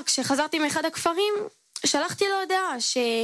כשחזרתי מאחד הכפרים, שלחתי לו הודעה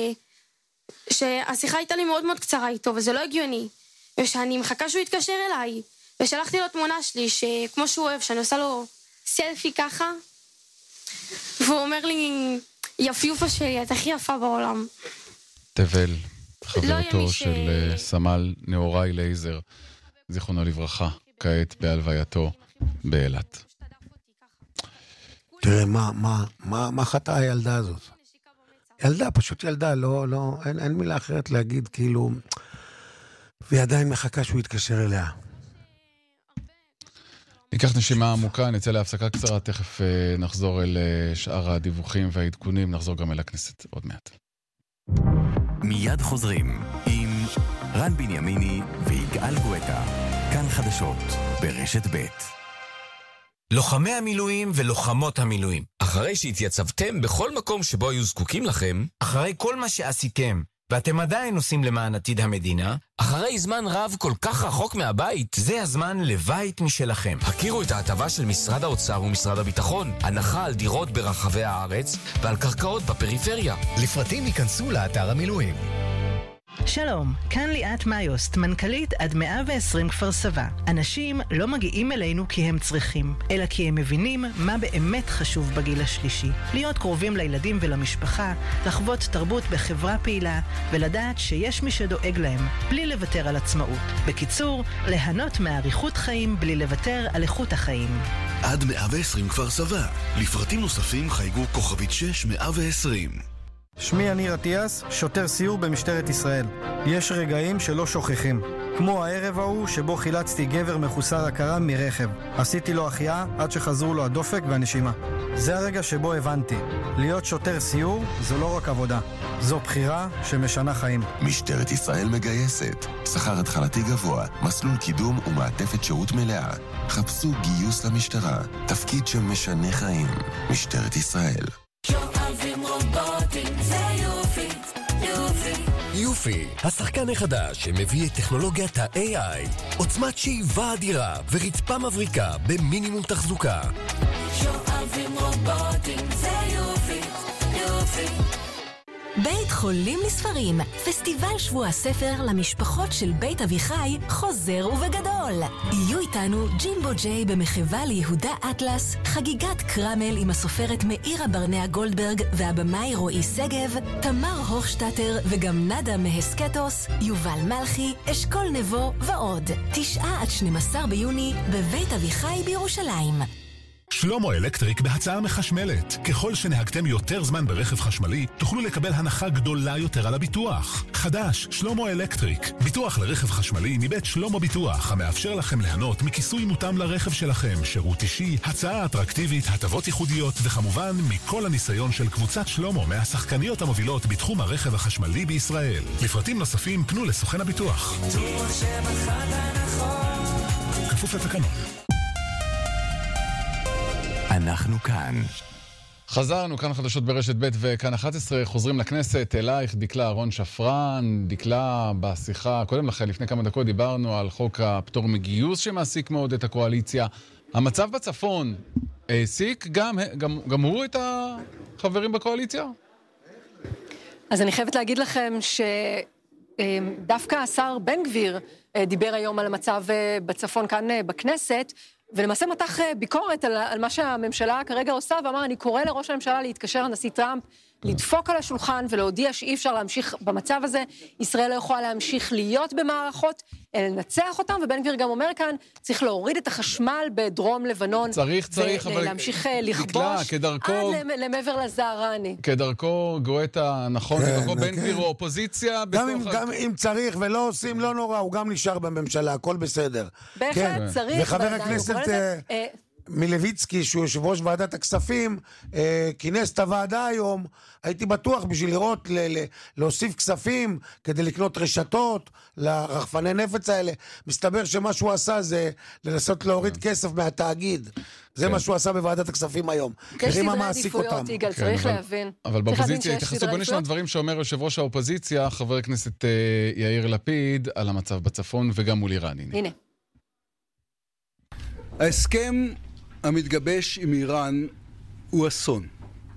שהשיחה הייתה לי מאוד מאוד קצרה איתו, וזה לא הגיוני, ושאני מחכה שהוא יתקשר אליי, ושלחתי לו תמונה שלי, שכמו שהוא אוהב, שאני עושה לו סלפי ככה, והוא אומר לי, יפיופה שלי, את הכי יפה בעולם. תבל, חברתו של סמל נאורי לייזר, זיכרונו לברכה, כעת בהלווייתו באילת. תראה, מה חטאה הילדה הזאת? ילדה, פשוט ילדה, אין מילה אחרת להגיד, כאילו, והיא עדיין מחכה שהוא יתקשר אליה. ניקח נשימה עמוקה, נצא להפסקה קצרה, תכף נחזור אל שאר הדיווחים והעדכונים, נחזור גם אל הכנסת עוד מעט. מיד חוזרים עם רן בנימיני ויגאל גואטה, כאן חדשות ברשת ב'. לוחמי המילואים ולוחמות המילואים, אחרי שהתייצבתם בכל מקום שבו היו זקוקים לכם, אחרי כל מה שעשיתם, ואתם עדיין עושים למען עתיד המדינה, אחרי זמן רב כל כך רחוק מהבית, זה הזמן לבית משלכם. הכירו את ההטבה של משרד האוצר ומשרד הביטחון, הנחה על דירות ברחבי הארץ ועל קרקעות בפריפריה. לפרטים ייכנסו לאתר המילואים. שלום, כאן ליאת מאיוסט, מנכ"לית עד 120 כפר סבא. אנשים לא מגיעים אלינו כי הם צריכים, אלא כי הם מבינים מה באמת חשוב בגיל השלישי. להיות קרובים לילדים ולמשפחה, לחוות תרבות בחברה פעילה, ולדעת שיש מי שדואג להם, בלי לוותר על עצמאות. בקיצור, ליהנות מאריכות חיים בלי לוותר על איכות החיים. עד 120 כפר סבא. לפרטים נוספים חייגו כוכבית 6120. שמי יניר אטיאס, שוטר סיור במשטרת ישראל. יש רגעים שלא שוכחים. כמו הערב ההוא שבו חילצתי גבר מחוסר הכרה מרכב. עשיתי לו החייאה עד שחזרו לו הדופק והנשימה. זה הרגע שבו הבנתי. להיות שוטר סיור זו לא רק עבודה. זו בחירה שמשנה חיים. משטרת ישראל מגייסת. שכר התחלתי גבוה, מסלול קידום ומעטפת שירות מלאה. חפשו גיוס למשטרה. תפקיד שמשנה חיים. משטרת ישראל. יופי, השחקן החדש שמביא את טכנולוגיית ה-AI, עוצמת שאיבה אדירה ורצפה מבריקה במינימום תחזוקה. שואבים רובוטים, זה יופי, יופי. בית חולים לספרים, פסטיבל שבוע הספר למשפחות של בית אביחי חוזר ובגדול. יהיו איתנו ג'ימבו ג'יי במחווה ליהודה אטלס, חגיגת קרמל עם הסופרת מאירה ברנע גולדברג והבמאי רועי סגב, תמר הוכשטטר וגם נדה מהסקטוס, יובל מלכי, אשכול נבו ועוד. 9 עד 12 ביוני בבית אביחי בירושלים. שלמה אלקטריק בהצעה מחשמלת. ככל שנהגתם יותר זמן ברכב חשמלי, תוכלו לקבל הנחה גדולה יותר על הביטוח. חדש, שלמה אלקטריק. ביטוח לרכב חשמלי מבית שלמה ביטוח, המאפשר לכם ליהנות מכיסוי מותאם לרכב שלכם, שירות אישי, הצעה אטרקטיבית, הטבות ייחודיות, וכמובן מכל הניסיון של קבוצת שלמה מהשחקניות המובילות בתחום הרכב החשמלי בישראל. לפרטים נוספים פנו לסוכן הביטוח. כפוף לתקנון. אנחנו כאן. חזרנו, כאן חדשות ברשת ב' וכאן 11, חוזרים לכנסת, אלייך דקלה אהרון שפרן. דקלה, בשיחה קודם לכן, לפני כמה דקות דיברנו על חוק הפטור מגיוס שמעסיק מאוד את הקואליציה. המצב בצפון העסיק גם הוא את החברים בקואליציה? אז אני חייבת להגיד לכם שדווקא השר בן גביר דיבר היום על המצב בצפון כאן בכנסת, ולמעשה מתח ביקורת על מה שהממשלה כרגע עושה, ואמר, אני קורא לראש הממשלה להתקשר לנשיא טראמפ, לדפוק על השולחן ולהודיע שאי אפשר להמשיך במצב הזה, ישראל לא יכולה להמשיך להיות במערכות, לנצח אותם, ובן גביר גם אומר כאן, צריך להוריד את החשמל בדרום לבנון, צריך, אבל להמשיך לכבוש עד למעבר לזהרני. כדרכו גואטה, נכון, כדרכו בן גביר הוא אופוזיציה. גם אם צריך ולא עושים, לא נורא, הוא גם נשאר בממשלה, הכל בסדר. בהחלט צריך. וחבר הכנסת מלביצקי, שהוא יושב ראש ועדת הכספים, כינס את הוועדה היום, הייתי בטוח בשביל לראות, להוסיף כספים, כדי לקנות רשתות, לרחפני נפץ האלה. מסתבר שמה שהוא עשה זה לנסות להוריד כסף מהתאגיד. זה מה שהוא עשה בוועדת הכספים היום. יש סדרי עדיפויות, יגאל, צריך להבין. אבל באופוזיציה התייחסו, בוא נשמע דברים שאומר יושב ראש האופוזיציה, חבר הכנסת יאיר לפיד, על המצב בצפון וגם מול איראן. הנה. ההסכם המתגבש עם איראן הוא אסון.